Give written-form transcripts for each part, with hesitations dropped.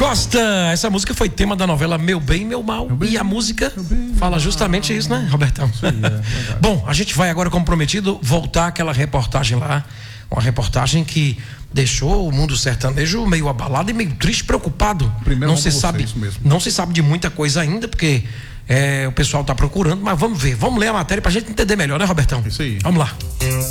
Costa, essa música foi tema da novela Meu Bem, Meu Mal. E a música fala justamente isso, né, Robertão? Isso aí, Bom, a gente vai agora, como prometido, voltar àquela reportagem lá. Uma reportagem que deixou o mundo sertanejo meio abalado e meio triste, preocupado. Não se sabe de muita coisa ainda, porque o pessoal está procurando, mas vamos ver. Vamos ler a matéria pra gente entender melhor, né, Robertão? Isso aí. Vamos lá.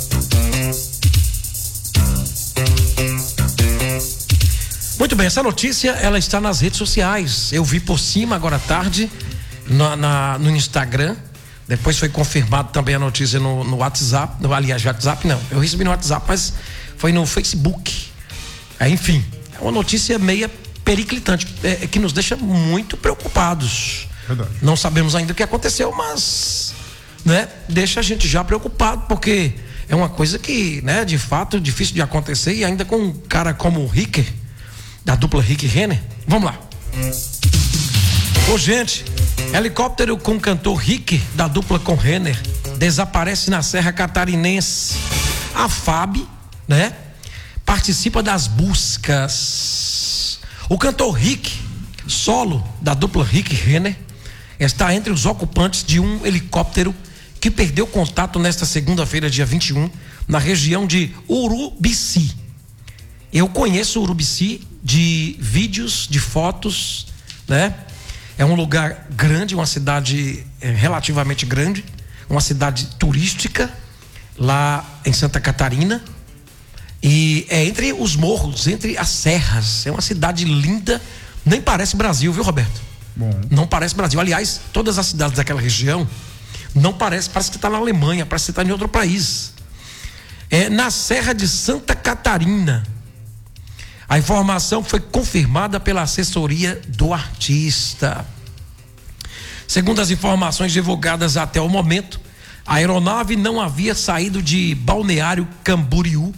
Muito bem, essa notícia ela está nas redes sociais. Eu vi por cima agora à tarde no Instagram. Depois foi confirmado também a notícia no WhatsApp. Aliás, WhatsApp não. Eu recebi no WhatsApp, mas foi no Facebook. Enfim, é uma notícia meia periclitante, que nos deixa muito preocupados. Verdade. Não sabemos ainda o que aconteceu, mas deixa a gente já preocupado, porque é uma coisa que, de fato, difícil de acontecer, e ainda com um cara como o Ricker, da dupla Rick e Renner. Vamos lá. Ô, gente, helicóptero com o cantor Rick, da dupla com Renner, desaparece na Serra Catarinense. A FAB, participa das buscas. O cantor Rick, solo da dupla Rick e Renner, está entre os ocupantes de um helicóptero que perdeu contato nesta segunda-feira, dia 21, na região de Urubici. Eu conheço Urubici de vídeos, de fotos, É um lugar grande, uma cidade relativamente grande, uma cidade turística lá em Santa Catarina, e é entre os morros, entre as serras. É uma cidade linda, nem parece Brasil, viu, Roberto? Bom. Não parece Brasil. Aliás, todas as cidades daquela região não parece que está na Alemanha, parece que está em outro país. É na Serra de Santa Catarina. A informação foi confirmada pela assessoria do artista. Segundo as informações divulgadas até o momento, a aeronave não havia saído de Balneário Camboriú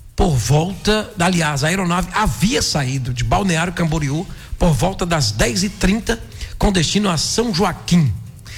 a aeronave havia saído de Balneário Camboriú por volta das 10h30 com destino a São Joaquim.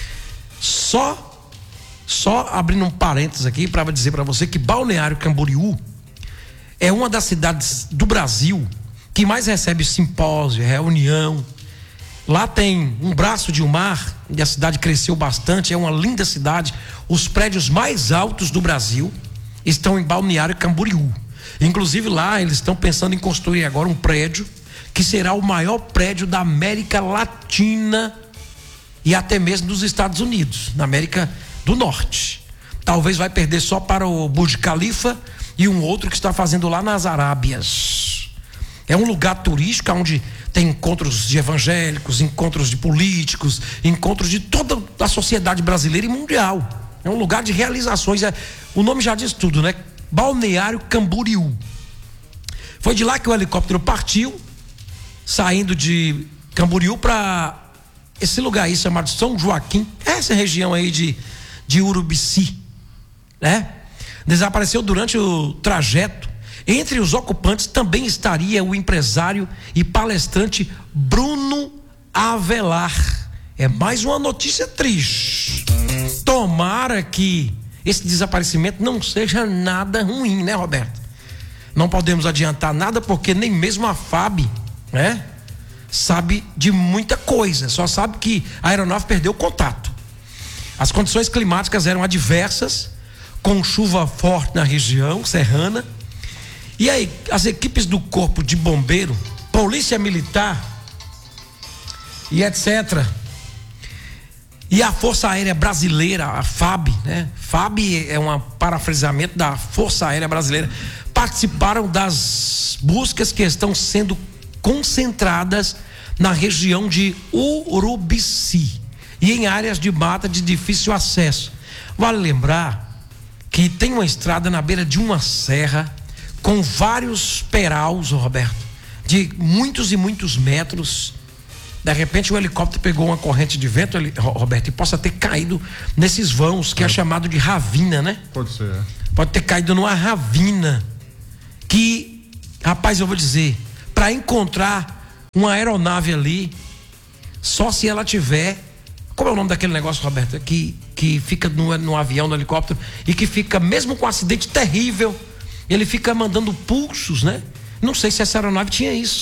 Só abrindo um parênteses aqui para dizer para você que Balneário Camboriú é uma das cidades do Brasil que mais recebe simpósio, reunião. Lá tem um braço de um mar e a cidade cresceu bastante, é uma linda cidade. Os prédios mais altos do Brasil estão em Balneário Camboriú. Inclusive lá eles estão pensando em construir agora um prédio que será o maior prédio da América Latina e até mesmo dos Estados Unidos, na América do Norte. Talvez vai perder só para o Burj Khalifa e um outro que está fazendo lá nas Arábias. É um lugar turístico onde tem encontros de evangélicos, encontros de políticos, encontros de toda a sociedade brasileira e mundial. É um lugar de realizações. O nome já diz tudo, Balneário Camboriú. Foi de lá que o helicóptero partiu, saindo de Camboriú para esse lugar aí chamado São Joaquim, essa região aí de Urubici, Desapareceu durante o trajeto. Entre os ocupantes também estaria o empresário e palestrante Bruno Avelar. É mais uma notícia triste. Tomara que esse desaparecimento não seja nada ruim, Roberto? Não podemos adiantar nada, porque nem mesmo a FAB, sabe de muita coisa. Só sabe que a aeronave perdeu contato. As condições climáticas eram adversas, com chuva forte na região serrana. E aí, as equipes do Corpo de Bombeiro, Polícia Militar e etc., e a Força Aérea Brasileira, a FAB, FAB é um parafraseamento da Força Aérea Brasileira, participaram das buscas que estão sendo concentradas na região de Urubici e em áreas de mata de difícil acesso. Vale lembrar que tem uma estrada na beira de uma serra com vários peraus, Roberto, de muitos e muitos metros. De repente o helicóptero pegou uma corrente de vento, Roberto, e possa ter caído nesses vãos, que é chamado de ravina, Pode ser. Pode ter caído numa ravina. Que, rapaz, eu vou dizer, para encontrar uma aeronave ali, só se ela tiver. Como é o nome daquele negócio, Roberto? Que fica no avião, no helicóptero, e que fica, mesmo com um acidente terrível, ele fica mandando pulsos, Não sei se essa aeronave tinha isso.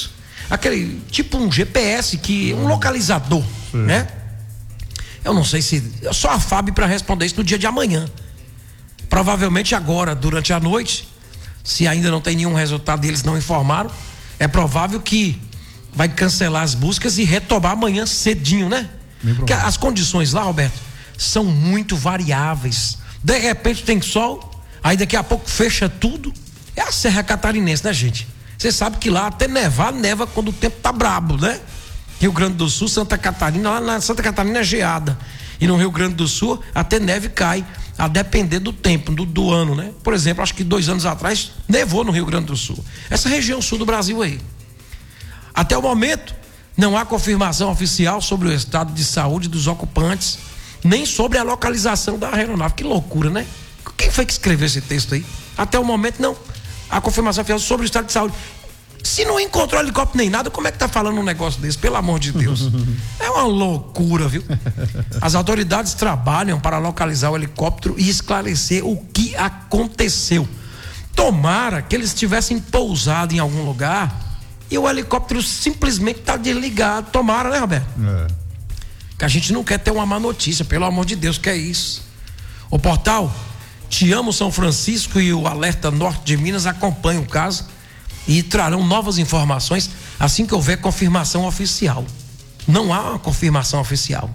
aquele tipo um GPS, um localizador, né? Eu não sei se... Só a FAB para responder isso no dia de amanhã. Provavelmente agora, durante a noite, se ainda não tem nenhum resultado e eles não informaram, é provável que vai cancelar as buscas e retomar amanhã cedinho, né? Porque as condições lá, Roberto, são muito variáveis. De repente tem sol, aí daqui a pouco fecha tudo. É a Serra Catarinense, né, gente? Você sabe que lá até neva quando o tempo tá brabo, né? Rio Grande do Sul, Santa Catarina, lá na Santa Catarina é geada. E no Rio Grande do Sul até neve cai, a depender do tempo, do ano, né? Por exemplo, acho que 2 anos atrás nevou no Rio Grande do Sul. Essa região sul do Brasil aí. Até o momento, não há confirmação oficial sobre o estado de saúde dos ocupantes, nem sobre a localização da aeronave. Que loucura, né? Quem foi que escreveu esse texto aí? Até o momento, não. A confirmação oficial sobre o estado de saúde. Se não encontrou helicóptero nem nada, como é que tá falando um negócio desse? Pelo amor de Deus. É uma loucura, viu? As autoridades trabalham para localizar o helicóptero e esclarecer o que aconteceu. Tomara que eles tivessem pousado em algum lugar e o helicóptero simplesmente tá desligado. Tomara, né, Roberto? Que a gente não quer ter uma má notícia, pelo amor de Deus, que é isso. O portal Te Amo São Francisco e o Alerta Norte de Minas acompanham o caso e trarão novas informações assim que houver confirmação oficial. Não há uma confirmação oficial.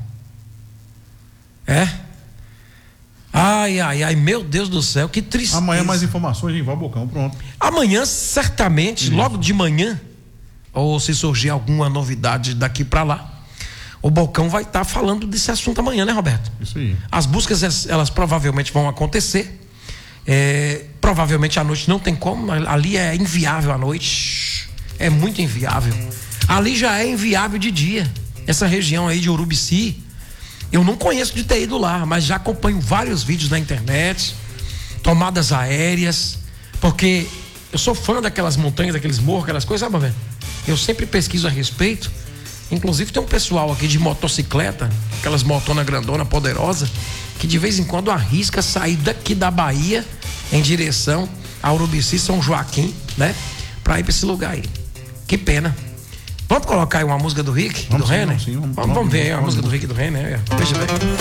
Ai, meu Deus do céu, que tristeza. Amanhã mais informações em Bocão, pronto. Amanhã, certamente, logo de manhã, ou se surgir alguma novidade daqui para lá, o Bocão vai estar falando desse assunto amanhã, né, Roberto? Isso aí. As buscas, elas provavelmente vão acontecer. Provavelmente à noite não tem como, ali é inviável à noite. É muito inviável. Ali já é inviável de dia. Essa região aí de Urubici, eu não conheço de ter ido lá, mas já acompanho vários vídeos na internet, tomadas aéreas, porque eu sou fã daquelas montanhas, daqueles morros, aquelas coisas, sabe, velho? Eu sempre pesquiso a respeito. Inclusive tem um pessoal aqui de motocicleta, aquelas motonas grandona, poderosa, que de vez em quando arrisca sair daqui da Bahia em direção a Urubici, São Joaquim, né? Pra ir pra esse lugar aí. Que pena. Vamos colocar aí uma música do Rick, do Renner? Vamos ver aí a música do Rick e do Renner. Deixa eu ver.